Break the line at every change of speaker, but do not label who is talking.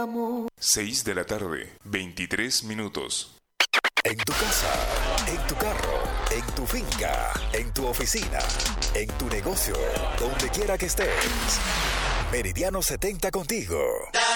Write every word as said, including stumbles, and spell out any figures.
amor.
seis de la tarde, veintitrés minutos.
En tu casa, en tu carro, en tu finca, en tu oficina, en tu negocio, donde quiera que estés. Meridiano setenta contigo.